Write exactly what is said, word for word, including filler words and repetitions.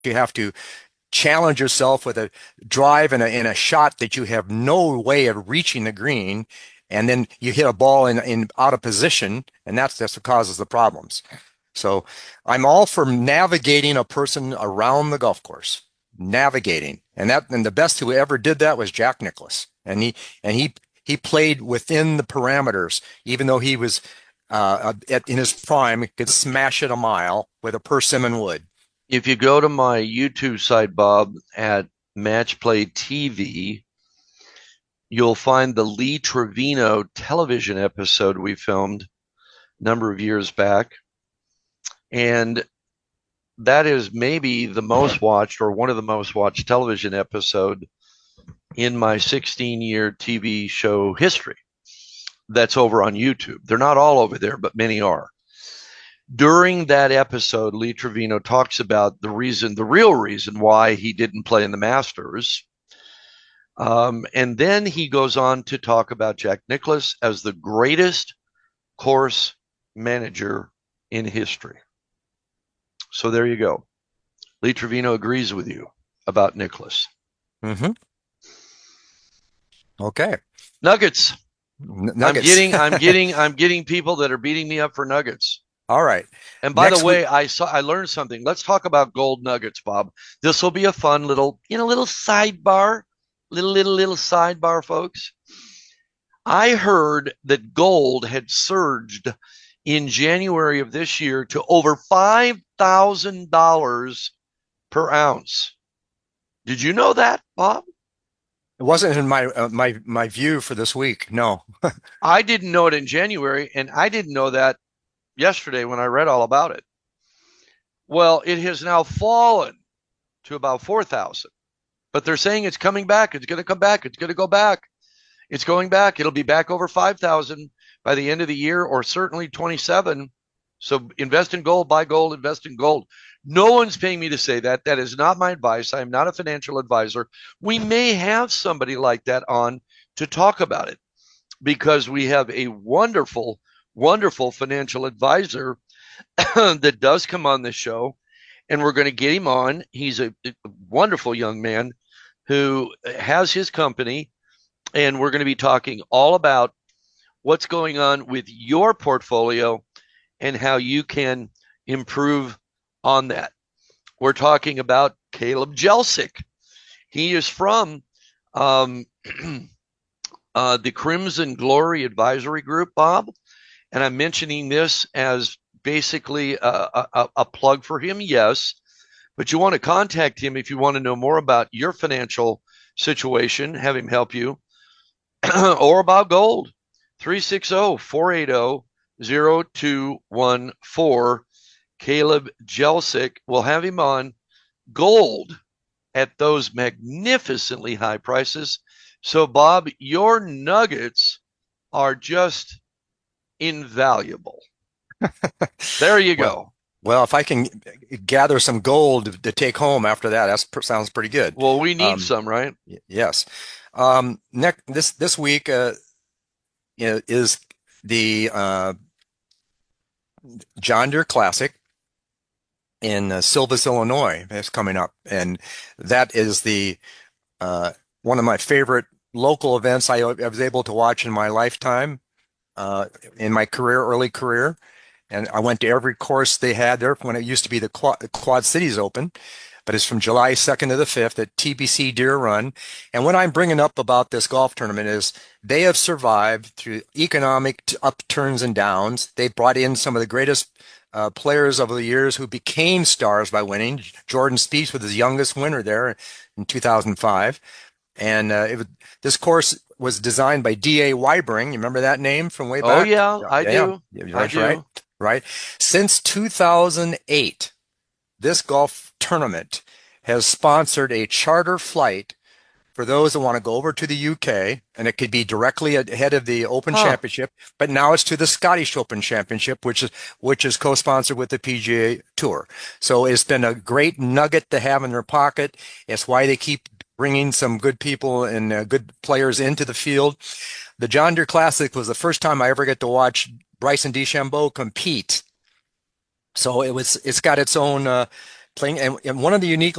You have to challenge yourself with a drive and a, and a shot that you have no way of reaching the green, and then you hit a ball in, in out of position, and that's that's what causes the problems. So I'm all for navigating a person around the golf course, navigating, and that and the best who ever did that was Jack Nicklaus, and he and he he played within the parameters, even though he was uh, at, in his prime, could smash it a mile with a persimmon wood. If you go to my YouTube site, Bob, at Match Play T V, you'll find the Lee Trevino television episode we filmed a number of years back. And that is maybe the most watched or one of the most watched television episode in my sixteen year T V show history. That's over on YouTube. They're not all over there, but many are. During that episode, Lee Trevino talks about the reason, the real reason why he didn't play in the Masters. Um, and then he goes on to talk about Jack Nicklaus as the greatest course manager in history. So there you go. Lee Trevino agrees with you about Nicklaus. Mm-hmm. Okay. Nuggets. N- I'm nuggets. getting, I'm getting, I'm getting people that are beating me up for nuggets. All right. And by Next the week. way, I saw, I learned something. Let's talk about gold nuggets, Bob. This will be a fun little, you know, little sidebar, little, little, little sidebar, folks. I heard that gold had surged in January of this year to over five thousand dollars per ounce. Did you know that, Bob? It wasn't in my uh, my my view for this week. No. I didn't know it in January, and I didn't know that yesterday when I read all about it. Well, it has now fallen to about four thousand, but they're saying it's coming back. It's going to come back. It's going to go back. It's going back. It'll be back over five thousand by the end of the year, or certainly twenty-seven. So invest in gold, buy gold, invest in gold. No one's paying me to say that. That is not my advice. I am not a financial advisor. We may have somebody like that on to talk about it because we have a wonderful, wonderful financial advisor that does come on this show, and we're going to get him on. He's a, a wonderful young man who has his company, and we're going to be talking all about what's going on with your portfolio and how you can improve on that. We're talking about Caleb Jelsic. He is from um, uh, the Crimson Glory Advisory Group, Bob, and I'm mentioning this as basically a, a, a plug for him, yes, but you want to contact him if you want to know more about your financial situation, have him help you, or about gold. three six zero, four eight zero, zero two one four. Caleb Jelsic. We'll have him on. Gold at those magnificently high prices. So, Bob, your nuggets are just invaluable. There you Well, go. well, if I can gather some gold to take home after that, that sounds pretty good. Well, we need Um, some, right? y- yes. Um, next this this week uh, you know, is the uh, John Deere Classic in uh, Silvis, Illinois. It's coming up, and that is the uh, one of my favorite local events I, I was able to watch in my lifetime, uh, in my career, early career. And I went to every course they had there when it used to be the Quad, Quad Cities Open, but it's from July second to the fifth at T B C Deere Run. And what I'm bringing up about this golf tournament is they have survived through economic upturns and downs. They brought in some of the greatest uh, players of the years who became stars by winning. Jordan Spieth was his youngest winner there in two thousand five. And uh, it was, this course was designed by D A. Weibring. You remember that name from way Oh, back? yeah, Yeah, I yeah, do. yeah, I that's right, do. right. Since two thousand eight, this golf tournament has sponsored a charter flight for those that want to go over to the U K, and it could be directly ahead of the Open Huh. Championship, but now it's to the Scottish Open Championship, which is which is co-sponsored with the P G A Tour. So it's been a great nugget to have in their pocket. It's why they keep bringing some good people and uh, good players into the field. The John Deere Classic was the first time I ever get to watch Bryson DeChambeau compete. So it was, it's got its own uh, playing, and, and one of the unique